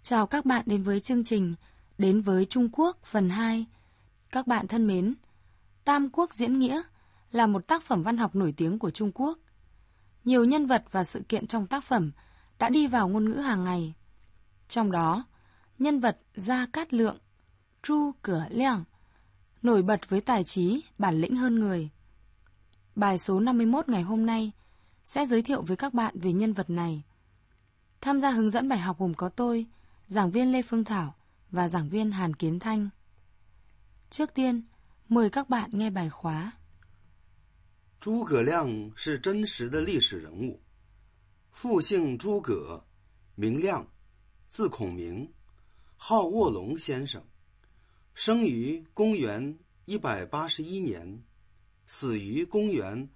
Chào các bạn đến với chương trình Đến với Trung Quốc phần 2. Các bạn thân mến, Tam Quốc diễn nghĩa là một tác phẩm văn học nổi tiếng của Trung Quốc. Nhiều nhân vật và sự kiện trong tác phẩm đã đi vào ngôn ngữ hàng ngày. Trong đó, nhân vật Gia Cát Lượng, Chu Cửa Liang nổi bật với tài trí, bản lĩnh hơn người. Bài số 51 ngày hôm nay sẽ giới thiệu với các bạn về nhân vật này. Tham gia hướng dẫn bài học gồm có tôi, giảng viên Lê Phương Thảo và giảng viên Hàn Kiến Thanh. Trước tiên, mời các bạn nghe bài khóa. 诸葛亮是真实的历史人物，父姓诸葛，名亮，字孔明，号卧龙先生，生于公元181年，死于公元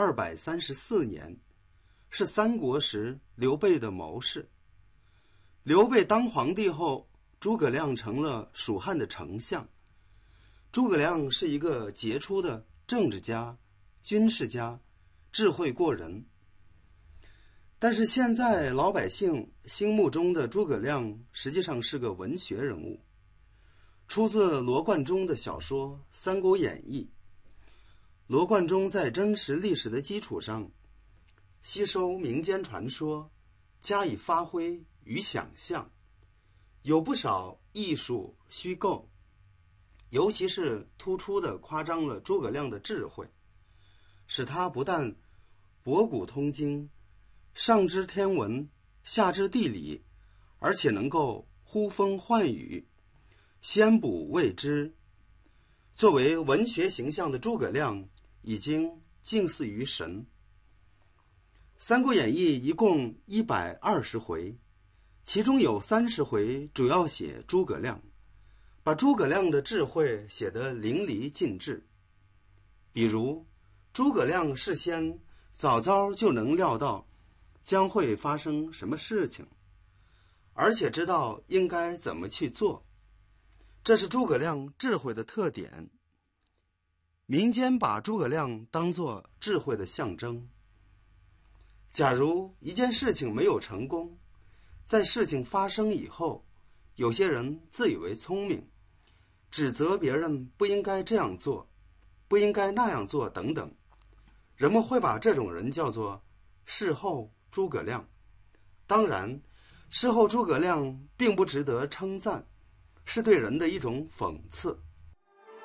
234年，是三国时刘备的谋士。刘备当皇帝后，诸葛亮成了蜀汉的丞相。诸葛亮是一个杰出的政治家、军事家，智慧过人。但是现在老百姓心目中的诸葛亮实际上是个文学人物，出自罗贯中的小说《三国演义》。罗贯中在真实历史的基础上，吸收民间传说，加以发挥与想象，有不少艺术虚构，尤其是突出地夸张了诸葛亮的智慧，使他不但博古通今，上知天文，下知地理，而且能够呼风唤雨，先卜未知。作为文学形象的诸葛亮已经近似于神。三国演义一共120回，其中有30回主要写诸葛亮，把诸葛亮的智慧写得淋漓尽致。比如，诸葛亮事先早早就能料到将会发生什么事情，而且知道应该怎么去做，这是诸葛亮智慧的特点。民间把诸葛亮当作智慧的象征。假如一件事情没有成功，在事情发生以后，有些人自以为聪明，指责别人不应该这样做，不应该那样做等等，人们会把这种人叫做事后诸葛亮。当然，事后诸葛亮并不值得称赞，是对人的一种讽刺。